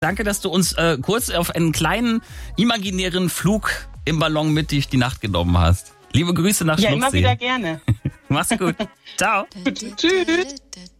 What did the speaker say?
Danke, dass du uns kurz auf einen kleinen imaginären Flug im Ballon mit durch die Nacht genommen hast. Liebe Grüße nach Schluchsee. Ja, immer wieder gerne. Mach's gut. Ciao. Tschüss.